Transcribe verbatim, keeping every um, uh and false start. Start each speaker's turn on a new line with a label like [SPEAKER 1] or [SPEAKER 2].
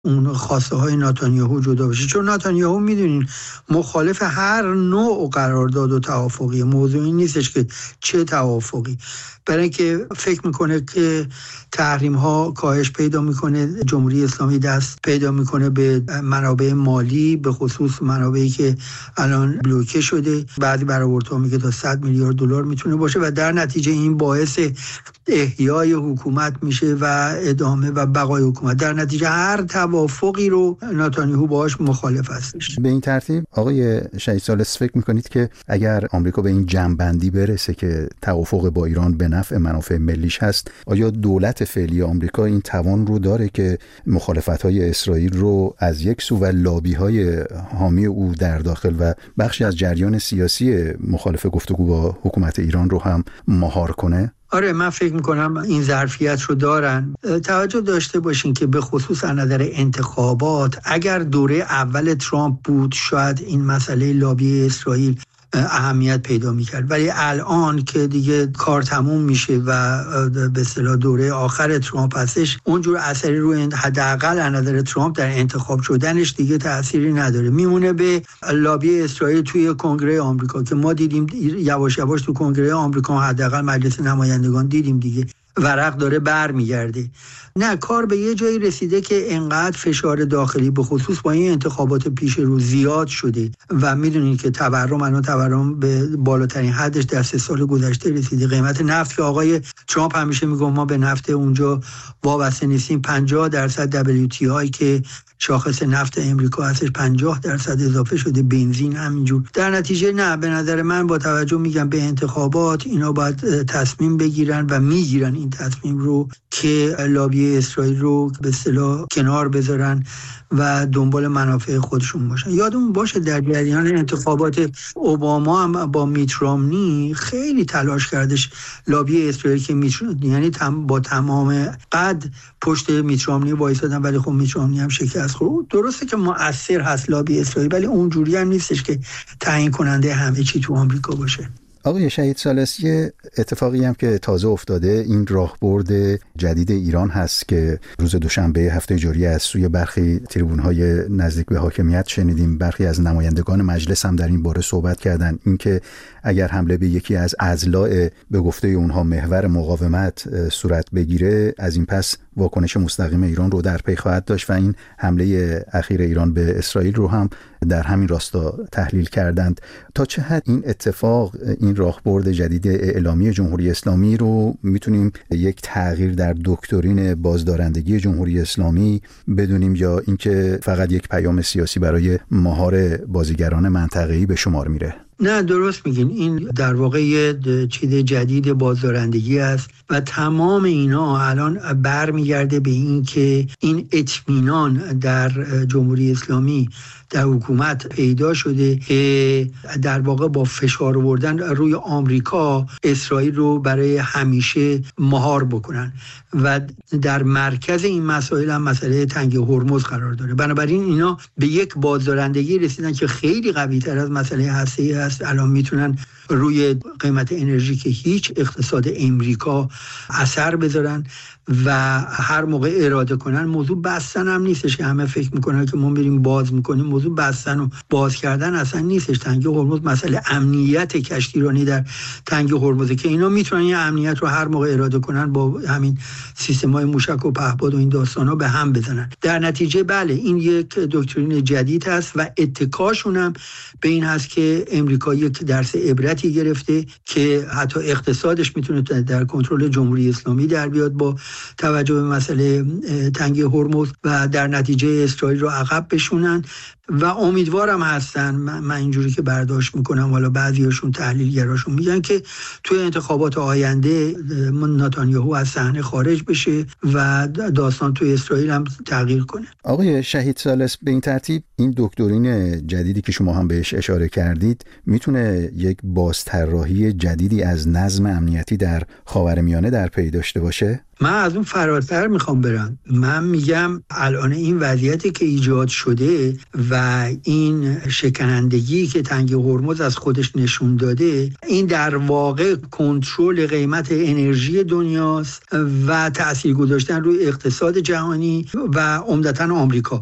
[SPEAKER 1] اون خواسته های نتانیاهو جدا بشه، چون نتانیاهو میدونین مخالف هر نوع قرارداد و توافقی. موضوع این نیستش که چه توافقی، برای اینکه فکر میکنه که تحریم ها کاهش پیدا میکنه، جمهوری اسلامی دست پیدا میکنه به منابع مالی، به خصوص منابعی که الان بلوکه شده. بعضی برآوردها میگه تا صد میلیارد دلار میتونه باشه و در نتیجه این باعث احیای حکومت میشه و ادامه و بقای حکومت. در نتیجه هر توافقی رو نتانیاهو باهاش مخالف هستش.
[SPEAKER 2] به این ترتیب آقای شهید ثالث فکر میکنید که اگر آمریکا به این جمع‌بندی برسه که توافق با ایران به نفع منافع ملیش هست، آیا دولت فعلی آمریکا این توان رو داره که مخالفت‌های اسرائیل رو از یک سو و لابی‌های حامی او در داخل و بخشی از جریان سیاسی مخالف گفتگو با حکومت ایران رو هم مهار کنه؟
[SPEAKER 1] آره، من فکر میکنم این ظرفیت رو دارن. توجه داشته باشین که به خصوص از نظر انتخابات اگر دوره اول ترامپ بود شاید این مسئله لابی اسرائیل اهمیت پیدا میکرد، ولی الان که دیگه کار تموم میشه و به اصطلاح دوره آخر ترامپ هستش، اونجور اثری روی حداقل از نظر ترامپ در انتخاب شدنش دیگه تأثیری نداره. میمونه به لابی اسرائیل توی کنگره آمریکا که ما دیدیم یواش یواش تو کنگره آمریکا حداقل مجلس نمایندگان دیدیم دیگه ورق داره برمیگرده. نه، کار به یه جایی رسیده که انقدر فشار داخلی به خصوص با این انتخابات پیش رو زیاد شده و میدونید که تورم الان تورم به بالاترین حدش در سه سال گذشته رسیده. قیمت نفت که آقای ترامپ همیشه میگه ما به نفت اونجا وابسته نیستیم، پنجاه درصد دبلیو تی آی که شاخص نفت امریکا هستش پنجاه درصد اضافه شده، بنزین همینجور. در نتیجه نه، به نظر من با توجه میگم به انتخابات اینا باید تصمیم بگیرن و میگیرن این تصمیم رو که لابی اسرائیل رو به اصطلاح کنار بذارن و دنبال منافع خودشون باشن. یادمون باشه در جریان انتخابات اوباما هم با میت رامنی خیلی تلاش کردش لابی اسرائیل که میت یعنی تم با تمام قد پشت میت رامنی وایسادن، ولی خب میت رامنی هم شکست خورد. درسته که مؤثر هست لابی اسرائیل، ولی اونجوری هم نیستش که تعیین کننده همه چی تو آمریکا باشه.
[SPEAKER 2] آقای شهید ثالث، یه اتفاقی هم که تازه افتاده این راهبرد جدید ایران هست که روز دوشنبه هفته جاری از سوی برخی تریبون‌های نزدیک به حاکمیت شنیدیم. برخی از نمایندگان مجلس هم در این باره صحبت کردن، اینکه اگر حمله به یکی از اضلاع به گفته اونها محور مقاومت صورت بگیره، از این پس واکنش مستقیم ایران رو در پی خواهد داشت و این حمله اخیر ایران به اسرائیل رو هم در همین راستا تحلیل کردند. تا چه حد این اتفاق، این راهبرد جدید اعلامی جمهوری اسلامی رو میتونیم یک تغییر در دکترین بازدارندگی جمهوری اسلامی بدونیم، یا اینکه فقط یک پیام سیاسی برای مهار بازیگران منطقه‌ای به شمار میره؟
[SPEAKER 1] نه، درست میگین. این در واقع یه چیز جدید بازدارندگی است و تمام اینا الان برمیگرده به این که این اطمینان در جمهوری اسلامی در حکومت پیدا شده که در واقع با فشار آوردن روی آمریکا اسرائیل رو برای همیشه مهار بکنن و در مرکز این مسائل هم مسئله تنگ هرمز قرار داره. بنابراین اینا به یک بازدارندگی رسیدن که خیلی قوی تر از مسئله هسته‌ای است. الان میتونن روی قیمت انرژی که هیچ اقتصاد امریکا اثر بذارن و هر موقع اراده کنن. موضوع بستن هم نیستش که همه فکر میکنن که ما بریم باز میکنیم. موضوع بستن و باز کردن اصلا نیستش. تنگه هرمز مسئله امنیت کشتیرانی در تنگه هرمز که اینا میتونن این امنیت رو هر موقع اراده کنن با همین سیستم‌های موشک و پهپاد و این داستانا به هم بزنن. در نتیجه بله، این یک دکترین جدید هست و اتکاشون هم به این هست که امریکا یک درس عبرتی گرفته که حتی اقتصادش میتونه در کنترل جمهوری اسلامی در بیاد با توجه به مسئله تنگه هرمز و در نتیجه اسرائیل رو عقب بشونن و امیدوارم هستن. من اینجوری که برداشت میکنم، حالا بعضیاشون تحلیلگراشون میگن که توی انتخابات آینده نتانیاهو از صحنه خارج بشه و داستان توی اسرائیل هم تغییر کنه.
[SPEAKER 2] آقای شهید ثالث، به این ترتیب این دکترین جدیدی که شما هم بهش اشاره کردید میتونه یک بازطراحی جدیدی از نظم امنیتی در خاورمیانه در پی داشته باشه؟
[SPEAKER 1] من از اون فراتر میخوام برم. من میگم الان این وضعیتی که ایجاد شده و و این شکنندگی که تنگه هرمز از خودش نشون داده، این در واقع کنترل قیمت انرژی دنیاست و تأثیر گذاشتن روی اقتصاد جهانی و عمدتاً آمریکا.